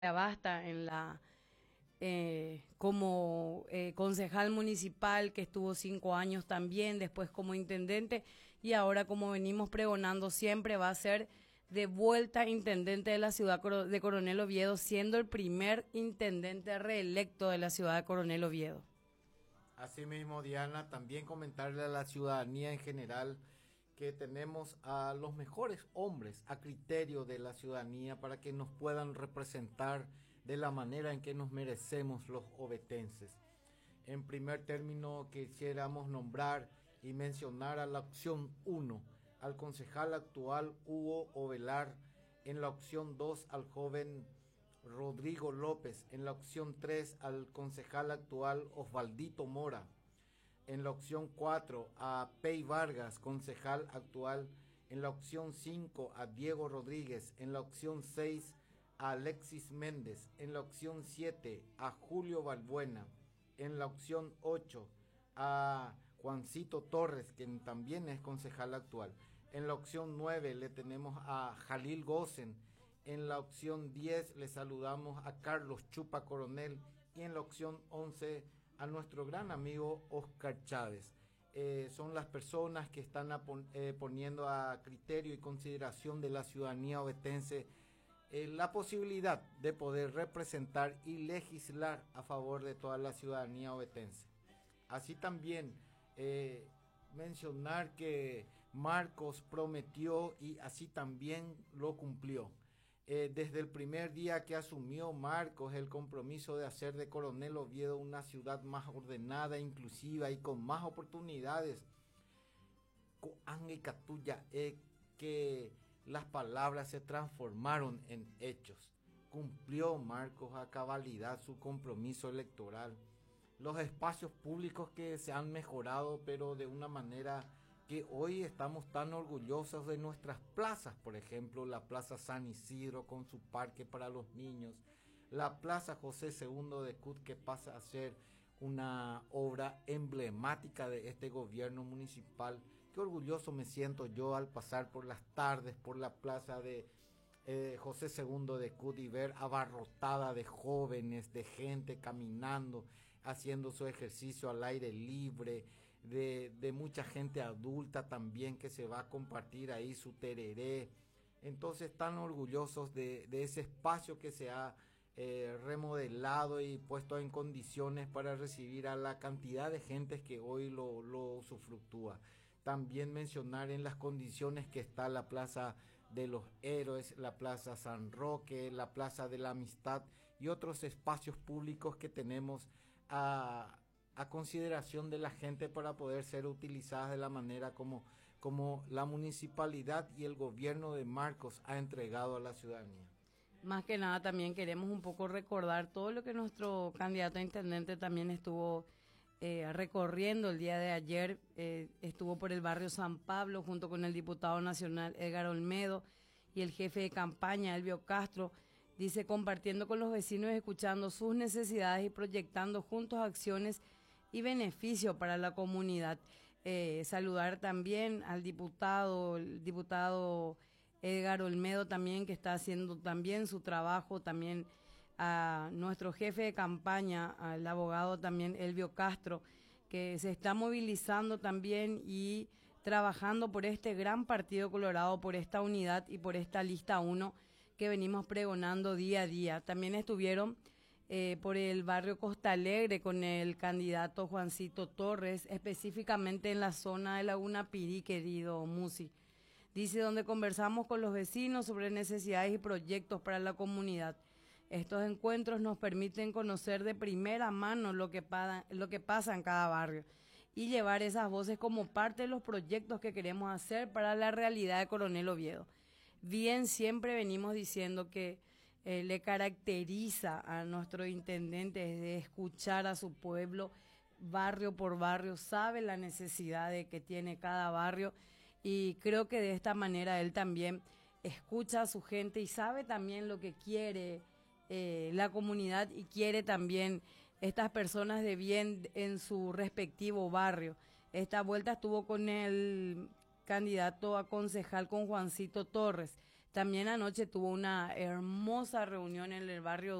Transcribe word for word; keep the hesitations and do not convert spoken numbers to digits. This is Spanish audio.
Basta en la eh, como eh, concejal municipal que estuvo cinco años también, después como intendente y ahora como venimos pregonando siempre va a ser de vuelta intendente de la ciudad de Coronel Oviedo, siendo el primer intendente reelecto de la ciudad de Coronel Oviedo. Asimismo, Diana, también comentarle a la ciudadanía en general que tenemos a los mejores hombres a criterio de la ciudadanía para que nos puedan representar de la manera en que nos merecemos los ovetenses. En primer término, quisiéramos nombrar y mencionar a la opción uno, al concejal actual Hugo Ovelar, en la opción dos al joven Rodrigo López, en la opción tres al concejal actual Osvaldito Mora, en la opción cuatro a Pei Vargas, concejal actual, en la opción cinco a Diego Rodríguez, en la opción seis a Alexis Méndez, en la opción siete a Julio Balbuena, en la opción ocho a Juancito Torres, quien también es concejal actual, en la opción nueve le tenemos a Jalil Gosen, en la opción diez le saludamos a Carlos Chupa Coronel y en la opción once a nuestro gran amigo Oscar Chávez. Eh, son las personas que están a pon, eh, poniendo a criterio y consideración de la ciudadanía ovetense eh, la posibilidad de poder representar y legislar a favor de toda la ciudadanía ovetense. Así también eh, mencionar que Marcos prometió y así también lo cumplió. Eh, desde el primer día que asumió Marcos el compromiso de hacer de Coronel Oviedo una ciudad más ordenada, inclusiva y con más oportunidades, eh, que las palabras se transformaron en hechos. Cumplió Marcos a cabalidad su compromiso electoral. Los espacios públicos que se han mejorado, pero de una manera que hoy estamos tan orgullosos de nuestras plazas, por ejemplo, la Plaza San Isidro con su parque para los niños, la Plaza José segundo de Cut, que pasa a ser una obra emblemática de este gobierno municipal. Qué orgulloso me siento yo al pasar por las tardes por la plaza de eh, José segundo de Cut y ver abarrotada de jóvenes, de gente caminando, haciendo su ejercicio al aire libre, de, de mucha gente adulta también que se va a compartir ahí su tereré. Entonces, tan orgullosos de, de ese espacio que se ha eh, remodelado y puesto en condiciones para recibir a la cantidad de gente que hoy lo, lo usufructúa. También mencionar en las condiciones que está la Plaza de los Héroes, la Plaza San Roque, la Plaza de la Amistad y otros espacios públicos que tenemos a, a consideración de la gente para poder ser utilizadas de la manera como, como la municipalidad y el gobierno de Marcos ha entregado a la ciudadanía. Más que nada también queremos un poco recordar todo lo que nuestro candidato a intendente también estuvo eh, recorriendo el día de ayer. Eh, estuvo por el barrio San Pablo junto con el diputado nacional Edgar Olmedo y el jefe de campaña Elvio Castro. Dice, compartiendo con los vecinos, escuchando sus necesidades y proyectando juntos acciones y beneficios para la comunidad. Eh, saludar también al diputado, el diputado Edgar Olmedo también, que está haciendo también su trabajo, también a nuestro jefe de campaña, al abogado también Elvio Castro, que se está movilizando también y trabajando por este gran Partido Colorado, por esta unidad y por esta lista uno que venimos pregonando día a día. También estuvieron eh, por el barrio Costa Alegre con el candidato Juancito Torres, específicamente en la zona de Laguna Pirí, querido Musi. Dice, donde conversamos con los vecinos sobre necesidades y proyectos para la comunidad. Estos encuentros nos permiten conocer de primera mano lo que, pa lo que pasa en cada barrio y llevar esas voces como parte de los proyectos que queremos hacer para la realidad de Coronel Oviedo. Bien, siempre venimos diciendo que eh, le caracteriza a nuestro intendente de escuchar a su pueblo barrio por barrio, sabe la necesidad de que tiene cada barrio y creo que de esta manera él también escucha a su gente y sabe también lo que quiere eh, la comunidad y quiere también estas personas de bien en su respectivo barrio. Esta vuelta estuvo con el candidato a concejal con Juancito Torres. También anoche tuvo una hermosa reunión en el barrio